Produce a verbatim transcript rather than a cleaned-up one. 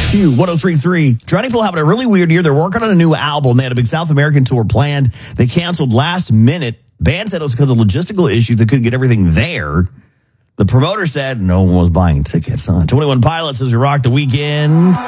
Q one oh three point three. Drowning Pool having a really weird year. They're working on a new album. They had a big South American tour planned. They canceled last minute. Band said it was because of logistical issues. They couldn't get everything there. The promoter said no one was buying tickets. Huh? twenty-one Pilots as we rock the weekend.